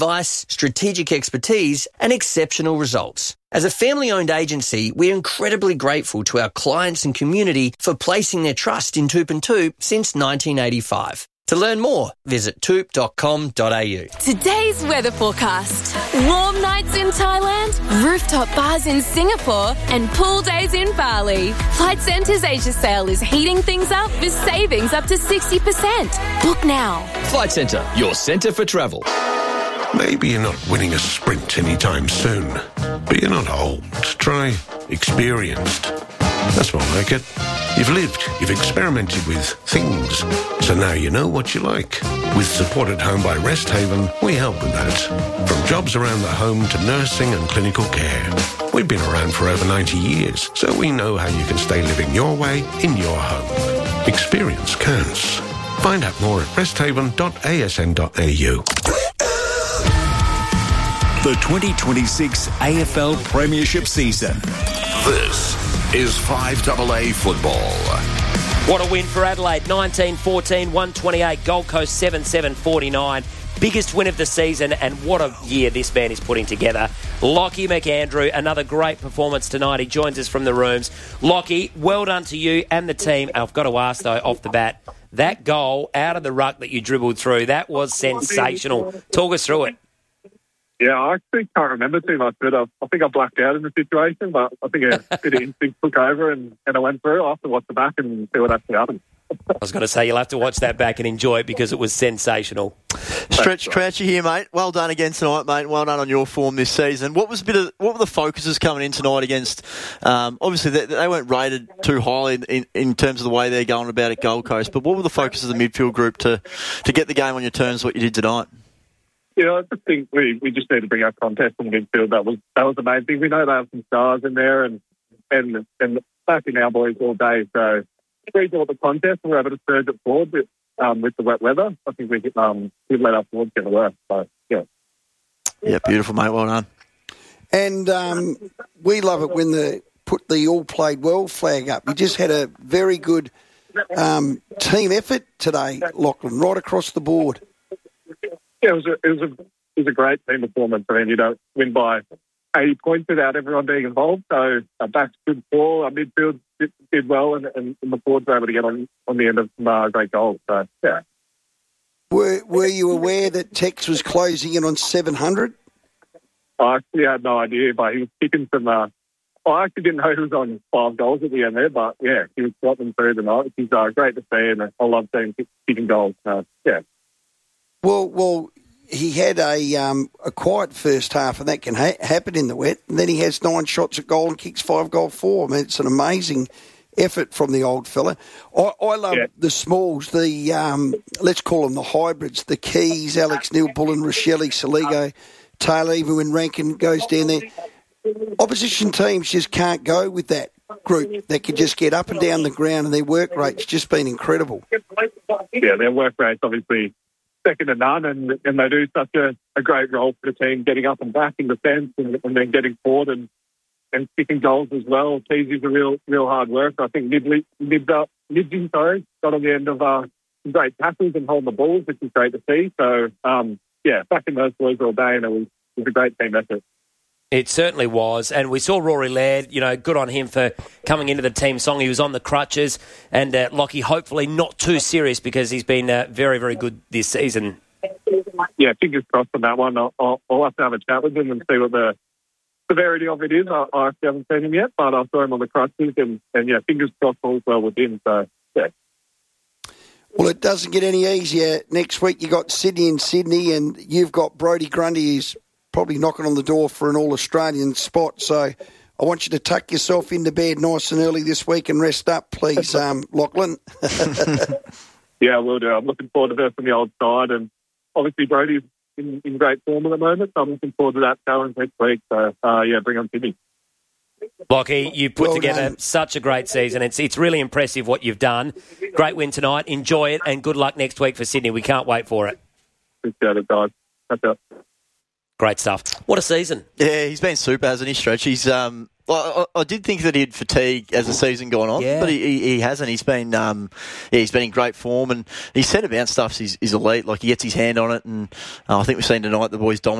advice, strategic expertise, and exceptional results. As a family-owned agency, we're incredibly grateful to our clients and community for placing their trust in Toop and Toop since 1985. To learn more, visit toop.com.au. Today's weather forecast. Warm nights in Thailand, rooftop bars in Singapore, and pool days in Bali. Flight Centre's Asia sale is heating things up with savings up to 60%. Book now. Flight Centre, your centre for travel. Maybe you're not winning a sprint anytime soon, but you're not old. Try experienced. That's more like it. You've lived, you've experimented with things, so now you know what you like. With Support at Home by Rest Haven, we help with that. From jobs around the home to nursing and clinical care. We've been around for over 90 years, so we know how you can stay living your way in your home. Experience counts. Find out more at resthaven.asn.au. The 2026 AFL Premiership season. This is 5AA football. What a win for Adelaide. 19-14, 128. Gold Coast 7-7, 49. Biggest win of the season, and what a year this man is putting together. Lockie McAndrew, another great performance tonight. He joins us from the rooms. Lockie, well done to you and the team. I've got to ask, though, off the bat, that goal out of the ruck that you dribbled through, that was sensational. Talk us through it. Yeah, I actually can't remember too much, but I think I blacked out in the situation, but I think a bit of instinct took over and I went through. I have to watch the back and see what actually happened. I was going to say, you'll have to watch that back and enjoy it because it was sensational. Stretch Croucher here, mate. Well done again tonight, mate. Well done on your form this season. What were the focuses coming in tonight against? Obviously, they weren't rated too highly in terms of the way they're going about at Gold Coast. But what were the focuses of the midfield group to get the game on your terms? What you did tonight? Yeah, I just think we just need to bring our contest in the midfield. That was the main thing. We know they have some stars in there and backing our boys all day. So we got the contest and we're able to surge it forward with the wet weather. I think we let our forwards get to work. So yeah. Yeah, beautiful, mate. Well done. And we love it when put the all played well flag up. You just had a very good team effort today, Lachlan, right across the board. Yeah, it was a great team performance. I mean, you don't win by 80 points without everyone being involved. So our backs did well, our midfield did well, and the forwards were able to get on the end of some great goals. So yeah. Were you aware that Tex was closing in on 700? I actually had no idea, but he was kicking some. I actually didn't know he was on 5 goals at the end there, but yeah, he was swatting through the night. He's great to see, and I love seeing kicking goals. Yeah. Well, he had a quiet first half, and that can happen in the wet. And then he has 9 shots at goal and kicks 5 goal 4. I mean, it's an amazing effort from the old fella. I love the smalls, let's call them the hybrids, the Keys, Alex Neil, Bullen, Rochelle, Saligo, Taylor, even when Rankin goes down there. Opposition teams just can't go with that group. They can just get up and down the ground, and their work rate's just been incredible. Yeah, their work rate's obviously second to none, and they do such a great role for the team, getting up and back in defence and then getting forward and kicking goals as well. Teasy's a real hard work. I think Nibsy got on the end of some great tackles and holding the balls, which is great to see. So, backing those boys all day, and it was a great team effort. It certainly was. And we saw Rory Laird, good on him for coming into the team song. He was on the crutches. And Lockie, hopefully not too serious because he's been very, very good this season. Yeah, fingers crossed on that one. I'll have to have a chat with him and see what the severity of it is. I actually haven't seen him yet, but I saw him on the crutches. And fingers crossed all's well with him. So, yeah. Well, it doesn't get any easier. Next week you got Sydney in Sydney, and you've got Brodie Grundy, who's probably knocking on the door for an All-Australian spot. So I want you to tuck yourself into bed nice and early this week and rest up, please, Lachlan. Yeah, I will do. I'm looking forward to that from the old side. And obviously Brodie's in great form at the moment, so I'm looking forward to that challenge next week. So, bring on Sydney. Lockie, you put together such a great season. It's really impressive what you've done. Great win tonight. Enjoy it, and good luck next week for Sydney. We can't wait for it. Appreciate it, guys. Catch up. Great stuff. What a season. Yeah, he's been super, hasn't he, Stretch? He's Well, I did think that he'd fatigue as the season gone on, but he hasn't. He's been in great form, and his centre bounce stuff is elite. Like, he gets his hand on it, and I think we've seen tonight the boys dominate